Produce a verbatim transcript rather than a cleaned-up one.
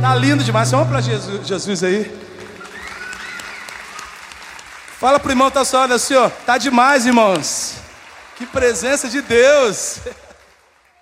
Tá lindo demais. Vamos para Jesus, Jesus aí. Fala pro irmão que tá só olha assim, ó. Tá demais, irmãos. Que presença de Deus.